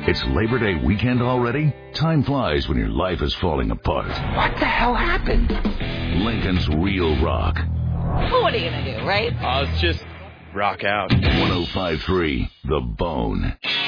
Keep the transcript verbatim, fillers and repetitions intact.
It's Labor Day weekend already? Time flies when your life is falling apart. What the hell happened? Lincoln's Real Rock. Well, what are you going to do, right? I'll just rock out. one oh five point three The Bone.